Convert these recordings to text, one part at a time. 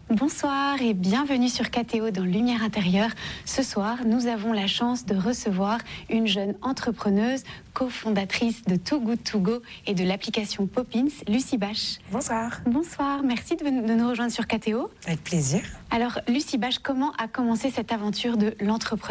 Bonsoir et bienvenue sur KTO dans Lumière Intérieure. Ce soir, nous avons la chance de recevoir une jeune entrepreneuse, cofondatrice de Too Good To Go et de l'application Poppins, Lucie Bache. Bonsoir. Bonsoir, merci de nous rejoindre sur KTO. Avec plaisir. Alors, Lucie Bache, comment a commencé cette aventure de l'entrepreneuriat ?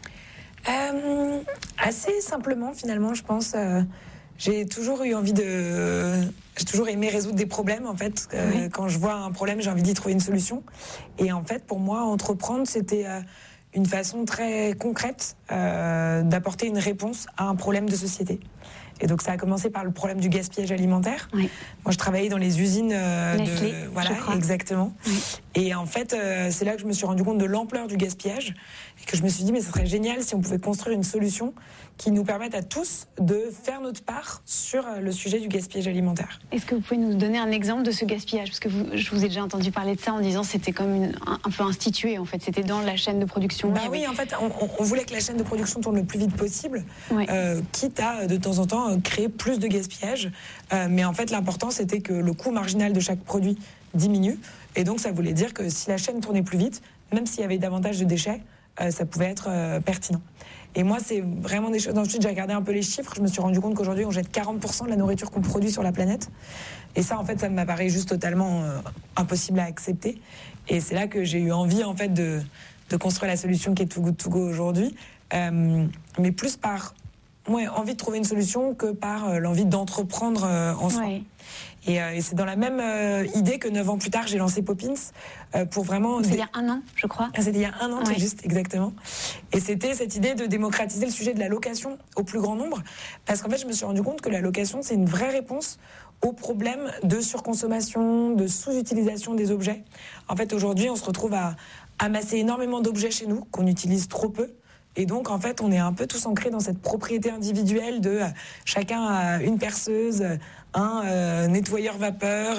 Assez simplement, finalement, je pense. J'ai toujours eu envie J'ai toujours aimé résoudre des problèmes, en fait. Oui. Quand je vois un problème, j'ai envie d'y trouver une solution. Et en fait, pour moi, entreprendre, c'était une façon très concrète d'apporter une réponse à un problème de société. Et donc, ça a commencé par le problème du gaspillage alimentaire. Oui. Moi, je travaillais dans les usines Nestlé, Voilà, je crois. exactement. Oui. Et en fait, c'est là que je me suis rendu compte de l'ampleur du gaspillage et que je me suis dit, mais ce serait génial si on pouvait construire une solution qui nous permette à tous de faire notre part sur le sujet du gaspillage alimentaire. Est-ce que vous pouvez nous donner un exemple de ce gaspillage ? Parce que je vous ai déjà entendu parler de ça en disant que c'était comme un peu institué, en fait. C'était dans la chaîne de production. Bah oui, en fait, on voulait que la chaîne de production tourne le plus vite possible, Oui. quitte à, de temps en temps, créer plus de gaspillage. Mais en fait, l'important, c'était que le coût marginal de chaque produit diminue. Et donc, ça voulait dire que si la chaîne tournait plus vite, même s'il y avait davantage de déchets, ça pouvait être pertinent. Et moi, c'est vraiment des choses. Ensuite, j'ai regardé un peu les chiffres. Je me suis rendu compte qu'aujourd'hui, on jette 40% de la nourriture qu'on produit sur la planète. Et ça, en fait, ça m'apparaît juste totalement impossible à accepter. Et c'est là que j'ai eu envie, en fait, de construire la solution qui est Too Good To Go aujourd'hui. Mais plus par envie de trouver une solution que par l'envie d'entreprendre en soi. Oui. Et c'est dans la même idée que 9 ans plus tard, j'ai lancé Poppins pour vraiment... C'est il y a 1 an, je crois. C'était il y a 1 an, Ouais. c'est juste, exactement. Et c'était cette idée de démocratiser le sujet de la location au plus grand nombre. Parce qu'en fait, je me suis rendu compte que la location, c'est une vraie réponse au problème de surconsommation, de sous-utilisation des objets. En fait, aujourd'hui, on se retrouve à amasser énormément d'objets chez nous qu'on utilise trop peu. Et donc, en fait, on est un peu tous ancrés dans cette propriété individuelle de chacun a une perceuse, un nettoyeur vapeur,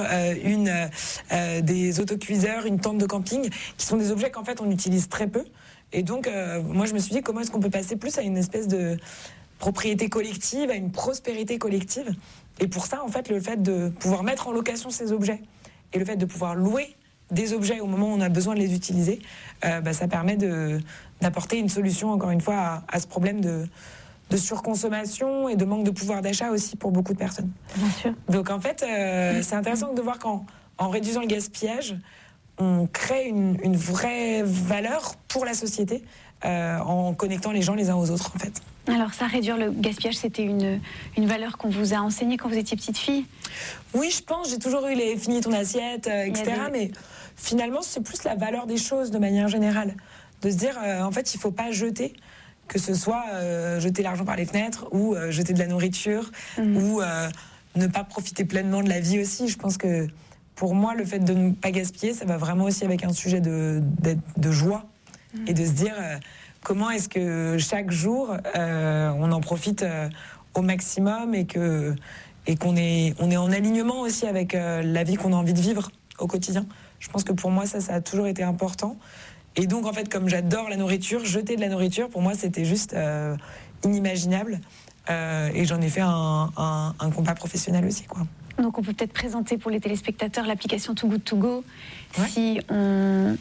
des autocuiseurs, une tente de camping, qui sont des objets qu'en fait on utilise très peu. Et donc, moi, je me suis dit, comment est-ce qu'on peut passer plus à une espèce de propriété collective, à une prospérité collective. Et pour ça, en fait, le fait de pouvoir mettre en location ces objets et le fait de pouvoir louer des objets au moment où on a besoin de les utiliser, ça permet d'apporter une solution, encore une fois, à ce problème de surconsommation et de manque de pouvoir d'achat aussi pour beaucoup de personnes. Bien sûr. Donc en fait, c'est intéressant de voir qu'en réduisant le gaspillage, on crée une vraie valeur pour la société en connectant les gens les uns aux autres, en fait. Alors ça, réduire le gaspillage, c'était une valeur qu'on vous a enseignée quand vous étiez petite fille ? Oui, je pense, j'ai toujours eu les finis ton assiette, etc. Mais finalement, c'est plus la valeur des choses de manière générale. De se dire, en fait, il ne faut pas jeter, que ce soit jeter l'argent par les fenêtres ou jeter de la nourriture ou ne pas profiter pleinement de la vie aussi. Je pense que pour moi, le fait de ne pas gaspiller, ça va vraiment aussi avec un sujet de joie et de se dire comment est-ce que chaque jour, on en profite au maximum et qu'on est en alignement aussi avec la vie qu'on a envie de vivre au quotidien. Je pense que pour moi, ça a toujours été important. Et donc, en fait, comme j'adore la nourriture, jeter de la nourriture, pour moi, c'était juste inimaginable. Et j'en ai fait un combat professionnel aussi, quoi. Donc on peut peut-être présenter pour les téléspectateurs l'application Too Good To Go. Ouais. Si on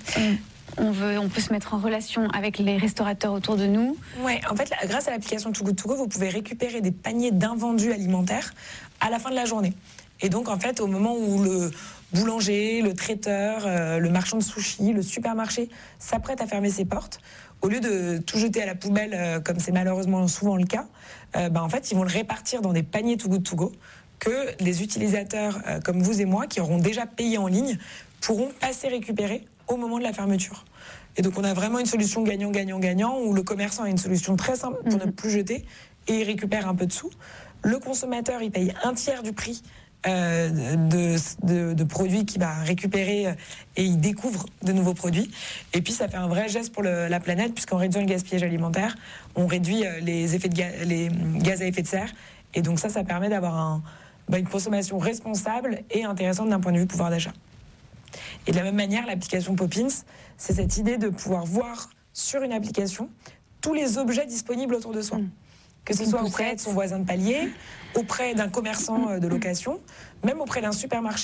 peut se mettre en relation avec les restaurateurs autour de nous. Ouais, en fait, grâce à l'application Too Good To Go, vous pouvez récupérer des paniers d'invendus alimentaires à la fin de la journée. Et donc, en fait, au moment où le boulanger, le traiteur, le marchand de sushis, le supermarché s'apprête à fermer ses portes, au lieu de tout jeter à la poubelle, comme c'est malheureusement souvent le cas, en fait, ils vont le répartir dans des paniers Too Good To Go que les utilisateurs comme vous et moi, qui auront déjà payé en ligne, pourront passer récupérer au moment de la fermeture. Et donc, on a vraiment une solution gagnant-gagnant-gagnant où le commerçant a une solution très simple pour ne plus jeter et il récupère un peu de sous. Le consommateur, il paye un tiers du prix de produits qu'il va récupérer et il découvre de nouveaux produits. Et puis ça fait un vrai geste pour la planète, puisqu'en réduisant le gaspillage alimentaire, on réduit les gaz à effet de serre. Et donc ça permet d'avoir une consommation responsable et intéressante d'un point de vue pouvoir d'achat. Et de la même manière, l'application Poppins, c'est cette idée de pouvoir voir sur une application tous les objets disponibles autour de soi. Que ce soit auprès de son voisin de palier, auprès d'un commerçant de location, même auprès d'un supermarché.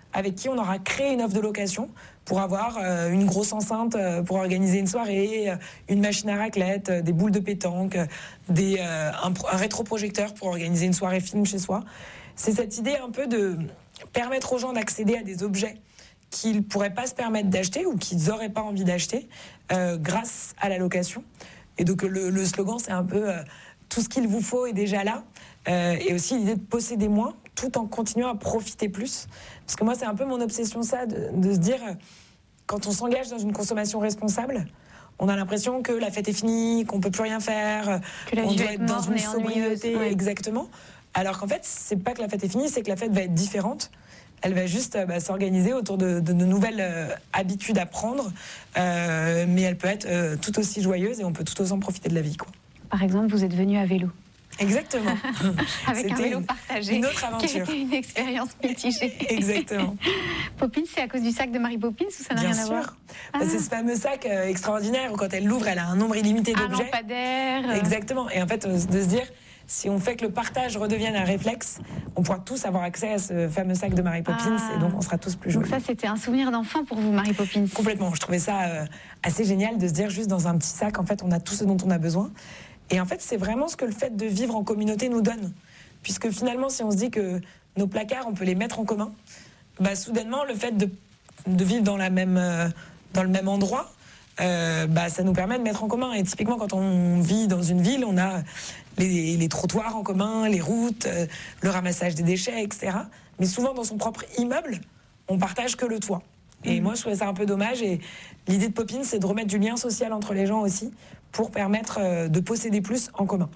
avec qui on aura créé une offre de location pour avoir une grosse enceinte pour organiser une soirée, une machine à raclette, des boules de pétanque, un rétroprojecteur pour organiser une soirée film chez soi. C'est cette idée un peu de permettre aux gens d'accéder à des objets qu'ils ne pourraient pas se permettre d'acheter ou qu'ils n'auraient pas envie d'acheter grâce à la location. Et donc le slogan, c'est un peu tout ce qu'il vous faut est déjà là. Et aussi l'idée de posséder moins tout en continuant à profiter plus. Parce que moi, c'est un peu mon obsession, ça, de se dire, quand on s'engage dans une consommation responsable, on a l'impression que la fête est finie, qu'on ne peut plus rien faire, qu'on doit être dans une sobriété. Ouais. Exactement. Alors qu'en fait, c'est pas que la fête est finie, c'est que la fête va être différente. Elle va juste s'organiser autour de nouvelles habitudes à prendre, mais elle peut être tout aussi joyeuse et on peut tout autant profiter de la vie, quoi. Par exemple, vous êtes venu à vélo. Exactement. Avec un vélo partagé. Une autre aventure. Qui a été une expérience mitigée. Exactement. Poppins, c'est à cause du sac de Mary Poppins ou ça n'a rien à voir? C'est ce fameux sac extraordinaire où quand elle l'ouvre, elle a un nombre illimité d'objets. Un lampadaire. Exactement. Et en fait, de se dire, si on fait que le partage redevienne un réflexe, on pourra tous avoir accès à ce fameux sac de Mary Poppins et donc on sera tous plus joyeux. Donc ça, c'était un souvenir d'enfant pour vous, Mary Poppins? Complètement. Je trouvais ça assez génial de se dire, juste dans un petit sac, en fait, on a tout ce dont on a besoin. Et en fait, c'est vraiment ce que le fait de vivre en communauté nous donne. Puisque finalement, si on se dit que nos placards, on peut les mettre en commun, soudainement, le fait de vivre dans le même endroit, ça nous permet de mettre en commun. Et typiquement, quand on vit dans une ville, on a les trottoirs en commun, les routes, le ramassage des déchets, etc. Mais souvent, dans son propre immeuble, on partage que le toit. Et moi, je trouvais ça un peu dommage. Et l'idée de Poppins, c'est de remettre du lien social entre les gens aussi, pour permettre de posséder plus en commun.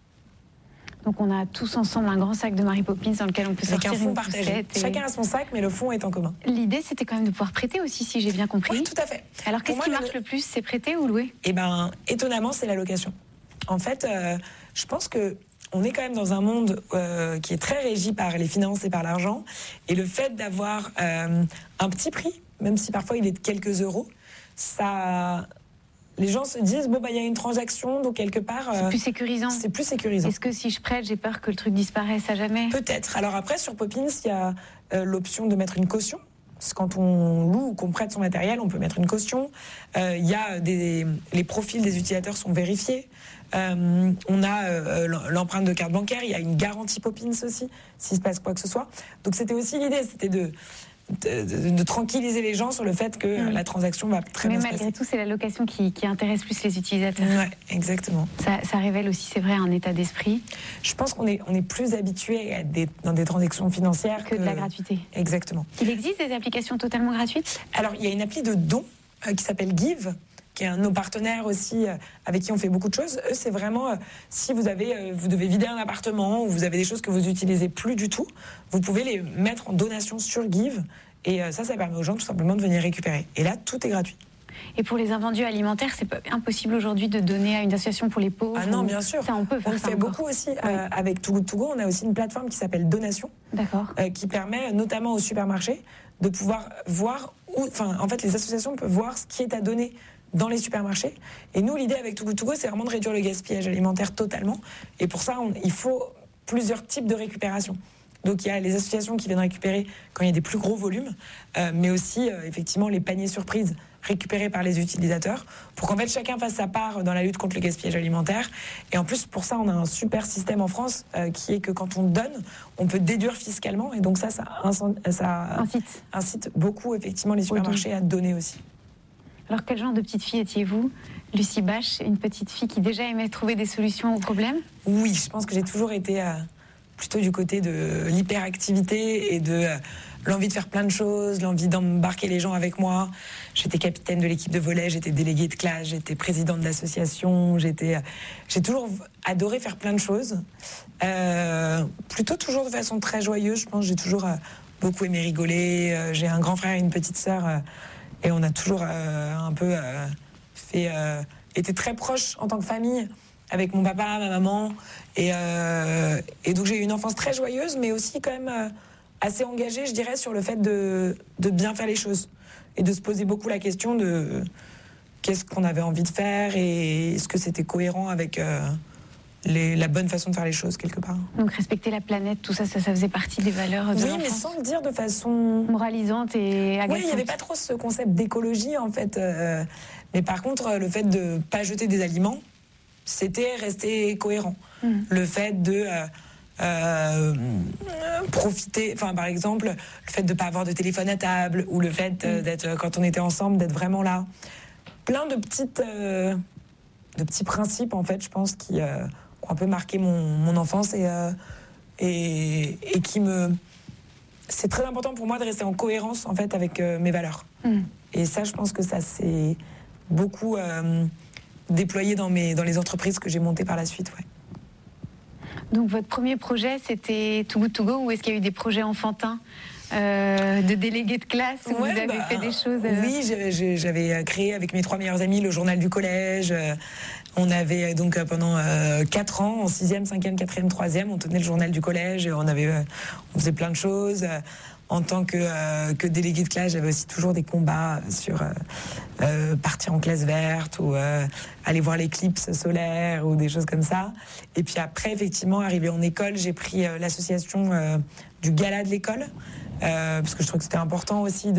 Donc on a tous ensemble un grand sac de Mary Poppins dans lequel on peut sortir une poussette. Chacun a son sac, mais le fond est en commun. L'idée, c'était quand même de pouvoir prêter aussi, si j'ai bien compris. Oui, tout à fait. Alors qu'est-ce qui marche le plus, c'est prêter ou louer? Étonnamment, c'est la location. En fait, je pense que on est quand même dans un monde qui est très régi par les finances et par l'argent. Et le fait d'avoir un petit prix, même si parfois il est de quelques euros, ça... Les gens se disent, il y a une transaction, donc quelque part... c'est plus sécurisant. C'est plus sécurisant. Est-ce que si je prête, j'ai peur que le truc disparaisse à jamais? Peut-être. Alors après, sur Poppins, il y a l'option de mettre une caution. Parce que quand on loue ou qu'on prête son matériel, on peut mettre une caution. Il y a les profils des utilisateurs sont vérifiés. On a l'empreinte de carte bancaire. Il y a une garantie Poppins aussi, s'il se passe quoi que ce soit. Donc c'était aussi l'idée, c'était de tranquilliser les gens sur le fait que la transaction va très bien se passer. Mais malgré tout, c'est la location qui intéresse plus les utilisateurs. Oui, exactement. Ça révèle aussi, c'est vrai, un état d'esprit. Je pense qu'on est plus habitué dans des transactions financières que de la gratuité. Exactement. Il existe des applications totalement gratuites? Alors, il y a une appli de dons qui s'appelle Give, qui est un de nos partenaires aussi, avec qui on fait beaucoup de choses. Eux, c'est vraiment, si vous devez vider un appartement ou vous avez des choses que vous n'utilisez plus du tout, vous pouvez les mettre en donation sur Give. Et ça permet aux gens tout simplement de venir récupérer. Et là, tout est gratuit. Et pour les invendus alimentaires, c'est pas impossible aujourd'hui de donner à une association pour les pauvres? Ah non, bien sûr. Ça, on peut faire on le fait beaucoup aussi. Avec Too Good To Go, on a aussi une plateforme qui s'appelle Donation. D'accord. Qui permet notamment aux supermarchés de pouvoir voir en fait, les associations peuvent voir ce qui est à donner dans les supermarchés. Et nous, l'idée avec Too Good To Go, c'est vraiment de réduire le gaspillage alimentaire totalement. Et pour ça, il faut plusieurs types de récupération. Donc il y a les associations qui viennent récupérer quand il y a des plus gros volumes, mais aussi effectivement les paniers surprises récupérés par les utilisateurs, pour qu'en fait chacun fasse sa part dans la lutte contre le gaspillage alimentaire. Et en plus, pour ça, on a un super système en France qui est que quand on donne, on peut déduire fiscalement. Et donc ça incite beaucoup effectivement les supermarchés à donner aussi. Alors, quel genre de petite fille étiez-vous, Lucie Bache, une petite fille qui déjà aimait trouver des solutions aux problèmes? Oui, je pense que j'ai toujours été plutôt du côté de l'hyperactivité et de l'envie de faire plein de choses, l'envie d'embarquer les gens avec moi. J'étais capitaine de l'équipe de volley, j'étais déléguée de classe, j'étais présidente d'association, j'ai toujours adoré faire plein de choses. Plutôt toujours de façon très joyeuse, je pense. J'ai toujours beaucoup aimé rigoler. J'ai un grand frère et une petite sœur. Et on a toujours un peu été très proches en tant que famille, avec mon papa, ma maman. Et donc j'ai eu une enfance très joyeuse, mais aussi quand même assez engagée, je dirais, sur le fait de bien faire les choses. Et de se poser beaucoup la question de qu'est-ce qu'on avait envie de faire et est-ce que c'était cohérent avec la bonne façon de faire les choses quelque part. Donc respecter la planète, tout ça, ça faisait partie des valeurs de l'enfance. Oui, mais sans le dire de façon moralisante et agaçante. Oui, il n'y avait pas trop ce concept d'écologie en fait. Mais par contre, le fait de pas jeter des aliments, c'était rester cohérent. Le fait de profiter, enfin par exemple, le fait de pas avoir de téléphone à table ou le fait d'être, quand on était ensemble, d'être vraiment là. Plein de petits principes en fait, je pense, qui ont un peu marqué mon enfance et qui me... C'est très important pour moi de rester en cohérence en fait avec mes valeurs. Et ça, je pense que ça s'est beaucoup déployé dans les entreprises que j'ai montées par la suite. Ouais. Donc votre premier projet, c'était Too Good To Go, ou est-ce qu'il y a eu des projets enfantins de délégués de classe où vous avez fait des choses Oui, j'avais créé avec mes 3 meilleurs amis le journal du collège. On avait donc pendant 4 ans, en 6e, 5e, 4e, 3e, on tenait le journal du collège. On faisait plein de choses. En tant que délégué de classe, j'avais aussi toujours des combats sur partir en classe verte ou aller voir l'éclipse solaire ou des choses comme ça. Et puis après, effectivement, arrivé en école, j'ai pris l'association du gala de l'école. Parce que je trouve que c'était important aussi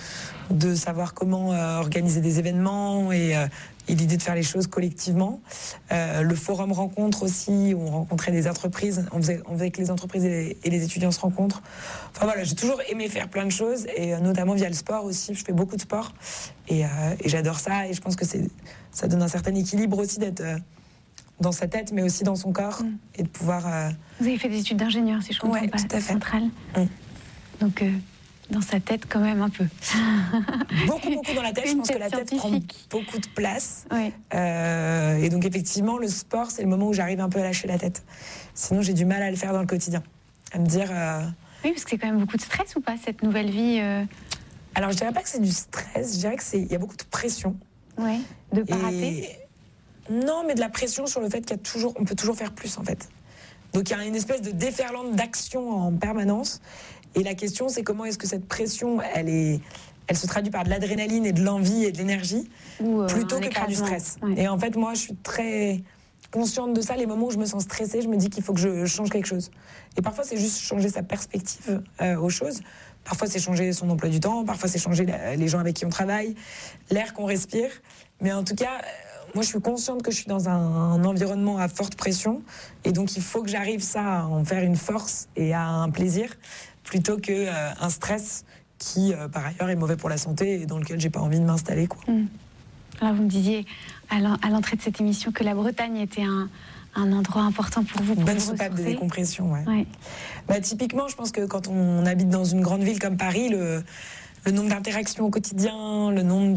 de savoir comment organiser des événements et l'idée de faire les choses collectivement. Le forum rencontre aussi, où on rencontrait des entreprises, on faisait que les entreprises et les étudiants se rencontrent. Enfin voilà, j'ai toujours aimé faire plein de choses, et notamment via le sport aussi. Je fais beaucoup de sport et j'adore ça, et je pense que ça donne un certain équilibre aussi d'être dans sa tête, mais aussi dans son corps, et de pouvoir... Vous avez fait des études d'ingénieur, si je comprends pas, tout à fait. Centrale. Donc, dans sa tête, quand même, un peu. Beaucoup dans la tête. Je pense que la tête prend beaucoup de place. Oui. Et donc, effectivement, le sport, c'est le moment où j'arrive un peu à lâcher la tête. Sinon, j'ai du mal à le faire dans le quotidien. À me dire... Oui, parce que c'est quand même beaucoup de stress, ou pas, cette nouvelle vie Alors, je dirais pas que c'est du stress. Je dirais qu'il y a beaucoup de pression. Oui, de pas rater. Non, mais de la pression sur le fait qu'on peut toujours faire plus, en fait. Donc, il y a une espèce de déferlante d'action en permanence. Et la question, c'est comment est-ce que cette pression, elle se traduit par de l'adrénaline et de l'envie et de l'énergie, plutôt que par du stress. Ouais. Et en fait, moi, je suis très consciente de ça. Les moments où je me sens stressée, je me dis qu'il faut que je change quelque chose. Et parfois, c'est juste changer sa perspective aux choses. Parfois, c'est changer son emploi du temps. Parfois, c'est changer les gens avec qui on travaille, l'air qu'on respire. Mais en tout cas... Moi, je suis consciente que je suis dans un environnement à forte pression, et donc il faut que j'arrive à en faire une force et à un plaisir, plutôt qu'un stress qui, par ailleurs, est mauvais pour la santé et dans lequel j'ai pas envie de m'installer, quoi. Alors, vous me disiez à l'entrée de cette émission que la Bretagne était un endroit important pour vous. Bonne soupape de décompression, ouais. Bah, typiquement, je pense que quand on habite dans une grande ville comme Paris, le nombre d'interactions au quotidien, le nombre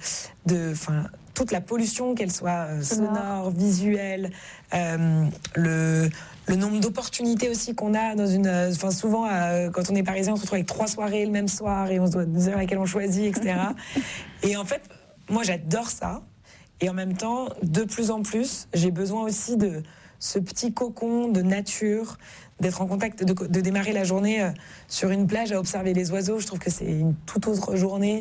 toute la pollution, qu'elle soit sonore, visuelle, le nombre d'opportunités aussi qu'on a dans souvent, quand on est parisien, on se retrouve avec 3 soirées le même soir et on se doit dire laquelle on choisit, etc. Et en fait, moi, j'adore ça. Et en même temps, de plus en plus, j'ai besoin aussi de ce petit cocon de nature, d'être en contact, de démarrer la journée sur une plage à observer les oiseaux. Je trouve que c'est une toute autre journée.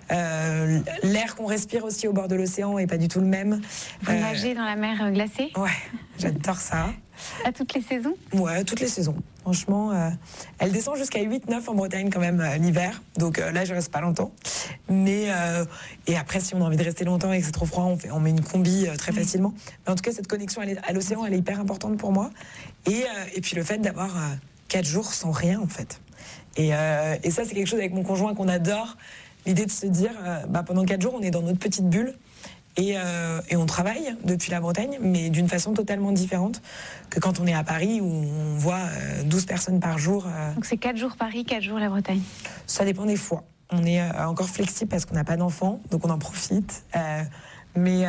L'air qu'on respire aussi au bord de l'océan est pas du tout le même. Vous nagez dans la mer glacée ? Ouais, j'adore ça. À toutes les saisons ? Ouais, toutes les saisons. Franchement, elle descend jusqu'à 8-9 en Bretagne quand même l'hiver. Donc là, je reste pas longtemps. Mais et après, si on a envie de rester longtemps et que c'est trop froid, on met une combi très facilement. Mais en tout cas, cette connexion à l'océan, elle est hyper importante pour moi. Et puis le fait d'avoir 4 jours sans rien, en fait. Et ça, c'est quelque chose avec mon conjoint qu'on adore. L'idée de se dire, pendant 4 jours, on est dans notre petite bulle. Et on travaille depuis la Bretagne, mais d'une façon totalement différente que quand on est à Paris, où on voit 12 personnes par jour. Donc c'est 4 jours Paris, 4 jours la Bretagne. Ça dépend des fois. On est encore flexible parce qu'on n'a pas d'enfants, donc on en profite. Mais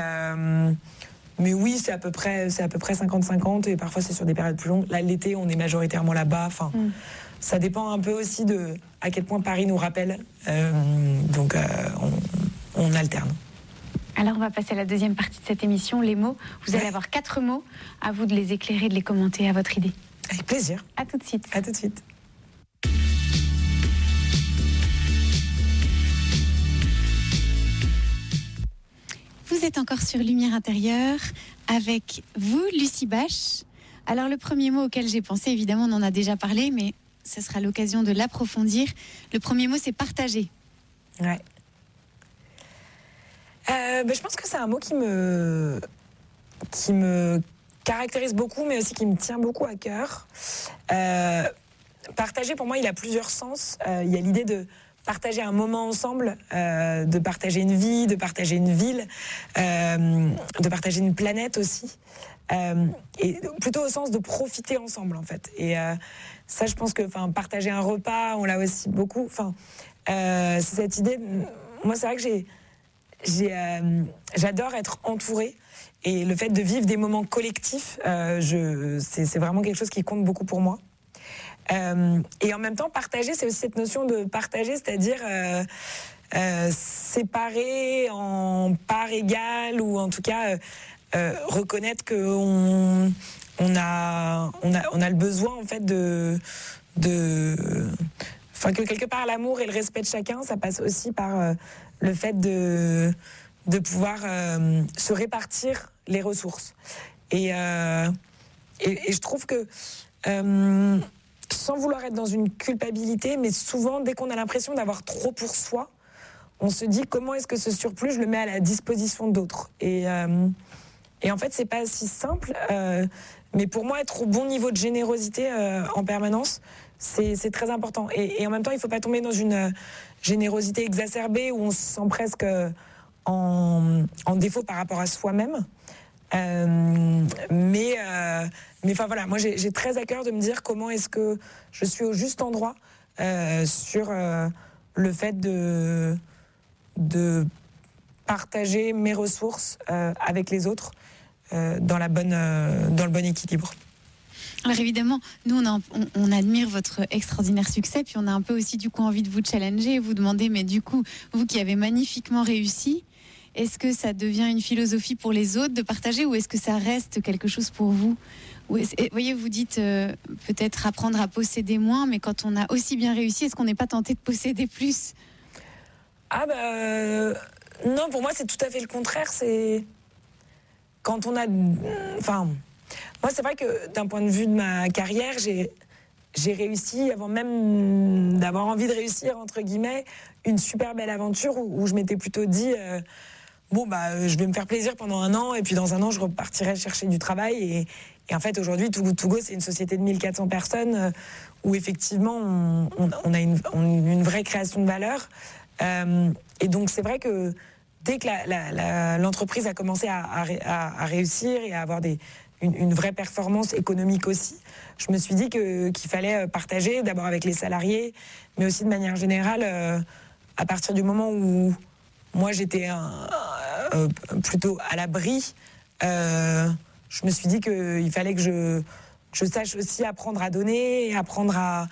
oui, c'est à peu près 50-50, et parfois c'est sur des périodes plus longues. Là, l'été, on est majoritairement là-bas. Enfin, ça dépend un peu aussi de à quel point Paris nous rappelle. Donc on alterne. Alors, on va passer à la deuxième partie de cette émission, les mots. Vous allez avoir 4 mots, à vous de les éclairer, de les commenter à votre idée. Avec plaisir. À tout de suite. À tout de suite. Vous êtes encore sur Lumière intérieure avec vous, Lucie Bache. Alors le premier mot auquel j'ai pensé, évidemment on en a déjà parlé, mais ce sera l'occasion de l'approfondir. Le premier mot, c'est partager. Ouais. Je pense que c'est un mot qui me caractérise beaucoup, mais aussi qui me tient beaucoup à cœur. Partager, pour moi, il a plusieurs sens. Il y a l'idée de partager un moment ensemble, de partager une vie, de partager une ville, de partager une planète aussi. Et plutôt au sens de profiter ensemble, en fait. Et ça, je pense que partager un repas, on l'a aussi beaucoup. C'est cette idée... Moi, c'est vrai que j'adore être entourée. Et le fait de vivre des moments collectifs, c'est vraiment quelque chose qui compte beaucoup pour moi. Et en même temps, partager, c'est aussi cette notion de partager, c'est-à-dire séparer en parts égales, ou en tout cas reconnaître qu'on a le besoin, en fait, que quelque part l'amour et le respect de chacun, ça passe aussi par le fait de pouvoir se répartir les ressources. Et je trouve que sans vouloir être dans une culpabilité, mais souvent, dès qu'on a l'impression d'avoir trop pour soi, on se dit comment est-ce que ce surplus, je le mets à la disposition d'autres. Et en fait, c'est pas si simple, mais pour moi, être au bon niveau de générosité en permanence, c'est très important. Et en même temps, il faut pas tomber dans une générosité exacerbée où on se sent presque en défaut par rapport à soi-même. Mais voilà, moi j'ai très à cœur de me dire comment est-ce que je suis au juste endroit sur le fait de partager mes ressources avec les autres dans le bon équilibre. Alors évidemment, nous on admire votre extraordinaire succès, puis on a un peu aussi du coup envie de vous challenger et vous demander, mais du coup, vous qui avez magnifiquement réussi, est-ce que ça devient une philosophie pour les autres de partager, ou est-ce que ça reste quelque chose pour vous? Voyez, vous dites peut-être apprendre à posséder moins, mais quand on a aussi bien réussi, est-ce qu'on n'est pas tenté de posséder plus? Non, pour moi c'est tout à fait le contraire. C'est quand on a... moi c'est vrai que d'un point de vue de ma carrière, j'ai réussi, avant même d'avoir envie de réussir, entre guillemets, une super belle aventure où je m'étais plutôt dit... je vais me faire plaisir pendant 1 an, et puis dans 1 an, je repartirai chercher du travail. Et en fait, aujourd'hui, Too Good To Go, c'est une société de 1400 personnes où effectivement, on a une vraie création de valeur. Et donc, c'est vrai que dès que l'entreprise a commencé à réussir et à avoir une vraie performance économique aussi, je me suis dit qu'il fallait partager, d'abord avec les salariés, mais aussi de manière générale, à partir du moment où moi, j'étais plutôt à l'abri. Je me suis dit qu'il fallait que je sache aussi apprendre à donner, apprendre à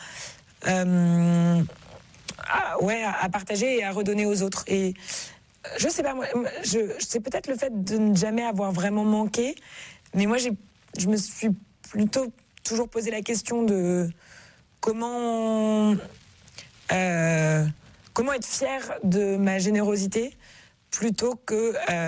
partager et à redonner aux autres. Et je sais pas, moi, c'est peut-être le fait de ne jamais avoir vraiment manqué, mais moi, je me suis plutôt toujours posé la question de comment être fier de ma générosité plutôt que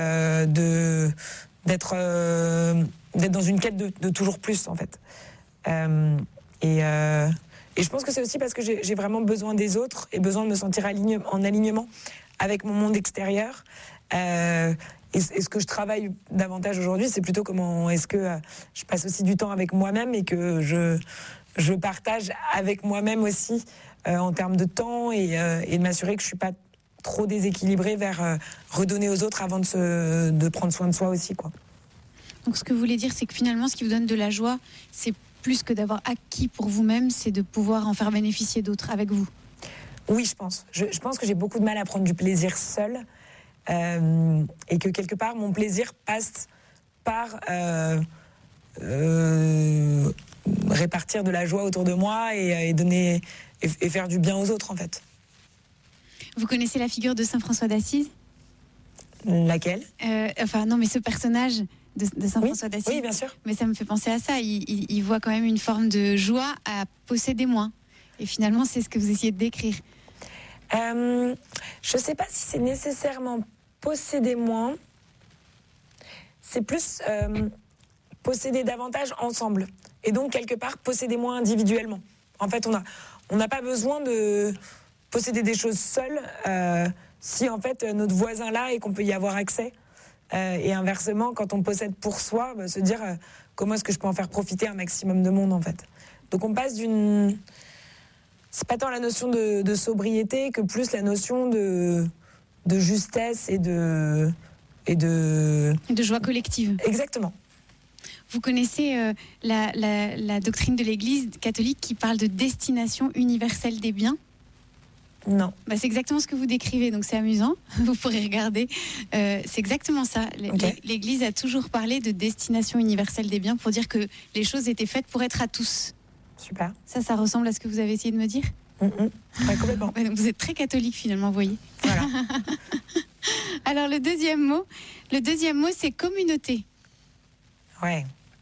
d'être dans une quête de toujours plus, en fait. Et je pense que c'est aussi parce que j'ai vraiment besoin des autres et besoin de me sentir en alignement avec mon monde extérieur. Et ce que je travaille davantage aujourd'hui, c'est plutôt comment est-ce que je passe aussi du temps avec moi-même et que je partage avec moi-même aussi en termes de temps et de m'assurer que je suis pas trop déséquilibrée vers redonner aux autres avant de prendre soin de soi aussi, quoi. Donc ce que vous voulez dire, c'est que finalement, ce qui vous donne de la joie, c'est plus que d'avoir acquis pour vous-même, c'est de pouvoir en faire bénéficier d'autres avec vous. Oui, je pense. Je pense que j'ai beaucoup de mal à prendre du plaisir seule et que quelque part, mon plaisir passe par répartir de la joie autour de moi et donner et faire du bien aux autres, en fait. Vous connaissez la figure de Saint François d'Assise ? Laquelle ? Non, mais ce personnage de Saint François d'Assise. Oui, bien sûr. Mais ça me fait penser à ça. Il voit quand même une forme de joie à posséder moins. Et finalement, c'est ce que vous essayez de décrire. Je ne sais pas si c'est nécessairement posséder moins. c'est plus posséder davantage ensemble. Et donc, quelque part, posséder moins individuellement. En fait, on n'a pas besoin de posséder des choses seules si, en fait, notre voisin là et qu'on peut y avoir accès. Et inversement, quand on possède pour soi, se dire comment est-ce que je peux en faire profiter un maximum de monde, en fait. Donc, on passe d'une... C'est pas tant la notion de sobriété que plus la notion de justesse et de joie collective. Exactement. Vous connaissez la doctrine de l'Église catholique qui parle de destination universelle des biens ? Non. C'est exactement ce que vous décrivez, donc c'est amusant. Vous pourrez regarder. C'est exactement ça. Okay. L'Église a toujours parlé de destination universelle des biens pour dire que les choses étaient faites pour être à tous. Super. Ça ressemble à ce que vous avez essayé de me dire ? Ouais, complètement. Vous êtes très catholique finalement, vous voyez. Voilà. Alors le deuxième mot, c'est communauté. Ouais.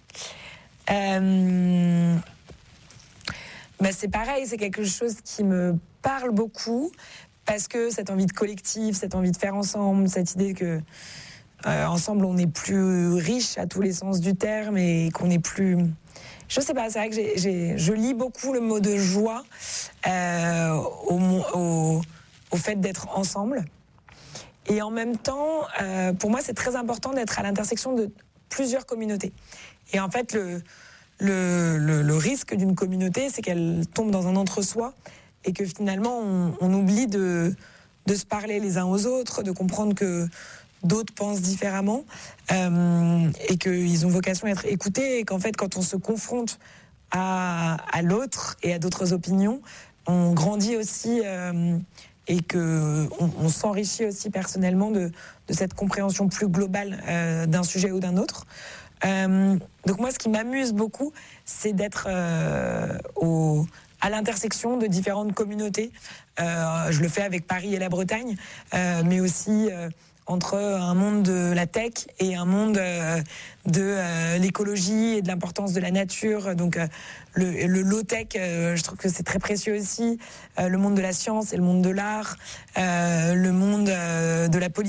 C'est pareil, c'est quelque chose qui me parle beaucoup parce que cette envie de collectif, cette envie de faire ensemble, cette idée que ensemble on est plus riche à tous les sens du terme et qu'on est plus... Je sais pas, c'est vrai que je lis beaucoup le mot de joie au fait d'être ensemble. Et en même temps, pour moi, c'est très important d'être à l'intersection de plusieurs communautés. Et en fait, le risque d'une communauté, c'est qu'elle tombe dans un entre-soi et que finalement, on oublie de se parler les uns aux autres, de comprendre que d'autres pensent différemment et qu'ils ont vocation à être écoutés et qu'en fait, quand on se confronte à l'autre et à d'autres opinions, on grandit aussi et qu'on s'enrichit aussi personnellement de cette compréhension plus globale d'un sujet ou d'un autre. Donc moi, ce qui m'amuse beaucoup, c'est d'être à l'intersection de différentes communautés. Je le fais avec Paris et la Bretagne, mais aussi... entre un monde de la tech et un monde de l'écologie et de l'importance de la nature. Donc le low-tech, je trouve que c'est très précieux aussi. Le monde de la science et le monde de l'art, le monde de la politique.